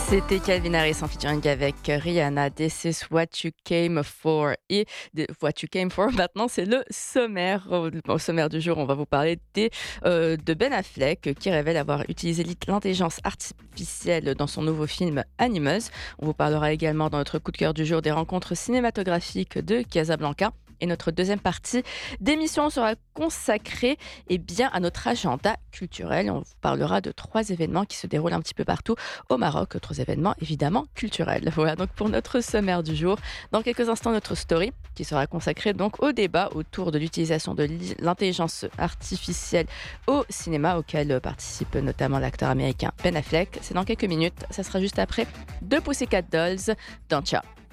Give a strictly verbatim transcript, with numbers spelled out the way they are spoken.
C'était Calvin Harris en featuring avec Rihanna, This is what you came for. Et de what you came for, maintenant, c'est le sommaire. Au, au sommaire du jour, on va vous parler des, euh, de Ben Affleck qui révèle avoir utilisé l'intelligence artificielle dans son nouveau film Animus. On vous parlera également dans notre coup de cœur du jour des rencontres cinématographiques de Casablanca. Et notre deuxième partie d'émission sera consacrée eh bien, à notre agenda culturel. On vous parlera de trois événements qui se déroulent un petit peu partout au Maroc. Trois événements évidemment culturels. Voilà donc pour notre sommaire du jour. Dans quelques instants, notre story qui sera consacrée donc au débat autour de l'utilisation de l'intelligence artificielle au cinéma, auquel participe notamment l'acteur américain Ben Affleck. C'est dans quelques minutes. Ça sera juste après The Pussycat Dolls dans Ciao.